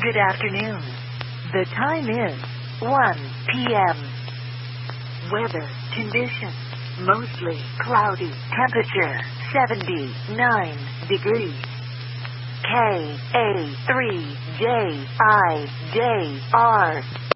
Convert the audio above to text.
Good afternoon. The time is 1 p.m. Weather conditions. Mostly cloudy. Temperature 79 degrees. KA3JIJR